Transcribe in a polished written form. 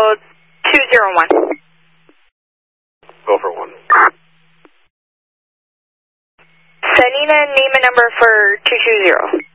201. Go for 1. Sending a name and number for 220.